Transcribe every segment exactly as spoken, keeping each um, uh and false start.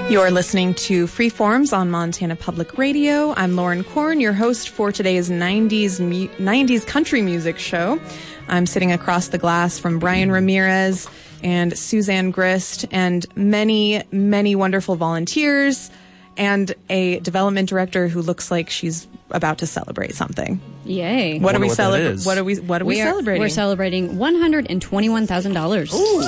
You're listening to Freeforms on Montana Public Radio. I'm Lauren Korn, your host for today's nineties mu- nineties country music show. I'm sitting across the glass from Brian Ramirez and Suzanne Grist and many, many wonderful volunteers and a development director who looks like she's about to celebrate something. Yay. What are we what that celebrating? is. What are we what are we, We are, celebrating? we're celebrating one hundred twenty-one thousand dollars. Ooh.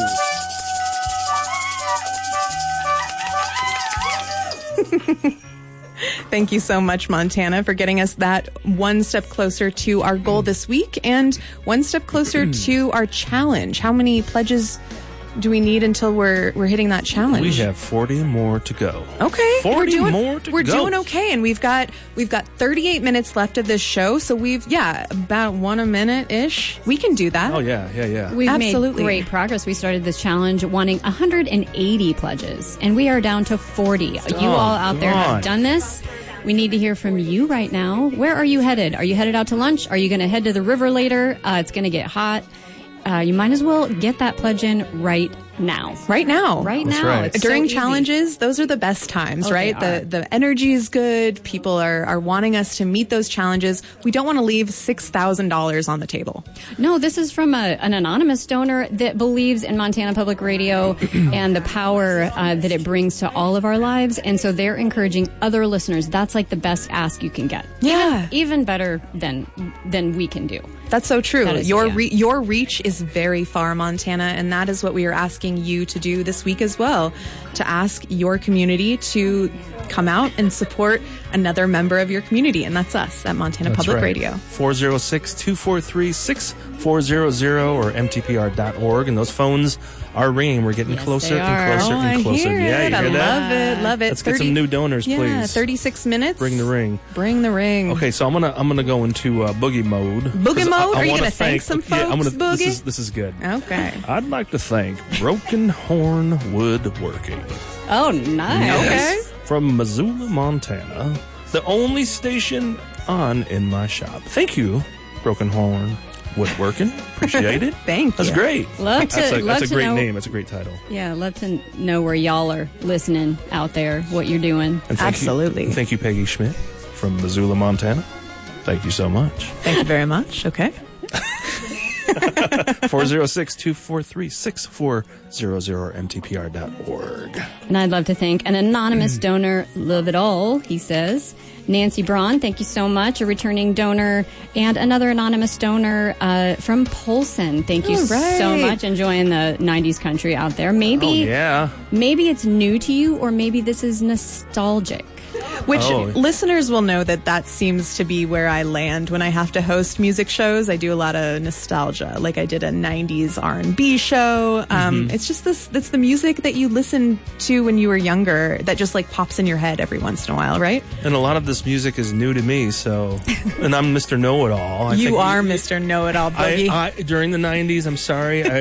Thank you so much, Montana, for getting us that one step closer to our goal this week and one step closer to our challenge. How many pledges do we need until we're we're hitting that challenge? We have forty more to go. Okay, forty we're doing, more to we're go. doing okay, and we've got we've got thirty-eight minutes left of this show, so we've yeah about one a minute ish. We can do that. Oh yeah, yeah, yeah. We've Absolutely. made great progress. We started this challenge wanting one hundred eighty pledges, and we are down to forty. You Oh, all out there God. have done this. We need to hear from you right now. Where are you headed? Are you headed out to lunch? Are you going to head to the river later? Uh, it's going to get hot. Uh, you might as well get that pledge in right now. Right now. Right That's now. right. It's During so easy. challenges, those are the best times, Oh, right? they are. The the energy is good. People are, are wanting us to meet those challenges. We don't want to leave six thousand dollars on the table. No, this is from a, an anonymous donor that believes in Montana Public Radio and the power uh, that it brings to all of our lives. And so they're encouraging other listeners. That's like the best ask you can get. Yeah. Even, even better than than we can do. That's so true. That is- your yeah. re- your reach is very far, Montana, and that is what we are asking you to do this week as well, to ask your community to come out and support another member of your community, and that's us at Montana That's Public right. Radio. four oh six, two four three, six four zero zero or M T P R dot org, and those phones are ringing. We're getting Yes, closer they and are. closer oh, and I closer. hear Yeah, it. you I hear that? love it. Love it. Let's get some new donors, yeah, please. thirty-six minutes. Bring the ring. Bring the ring. Okay, so I'm gonna I'm gonna go into uh, boogie mode. Boogie 'Cause I- mode? I Are you wanna gonna thank some Yeah, I'm folks, gonna. This Boogie? is this is good. Okay. I'd like to thank Broken Horn Woodworking. Oh, nice. Yes. From Missoula, Montana, the only station on in my shop. Thank you, Broken Horn Woodworking. Appreciate it. Thank That's you. great. Love to- That's a, love that's a to great know- name. That's a great title. Yeah, love to know where y'all are listening out there, what you're doing. And thank Absolutely. You, and thank you, Peggy Schmidt from Missoula, Montana. Thank you so much. Thank you very much. Okay. four oh six, two four three, six four zero zero or M T P R dot org. And I'd love to thank an anonymous donor, Love It All, he says. Nancy Braun, thank you so much, a returning donor, and another anonymous donor uh, from Polson. Thank you All right. so much. Enjoying the nineties country out there. Maybe, Oh, yeah. maybe it's new to you, or maybe this is nostalgic. Which Oh. listeners will know that that seems to be where I land when I have to host music shows. I do a lot of nostalgia. Like I did a nineties R and B show. Um, Mm-hmm. It's just this, that's the music that you listened to when you were younger that just like pops in your head every once in a while, right? And a lot of this music is new to me, so. And I'm Mister Know-It-All. I you think are Mister Know-It-All, Boogie. I, I, during the nineties, I'm sorry, I,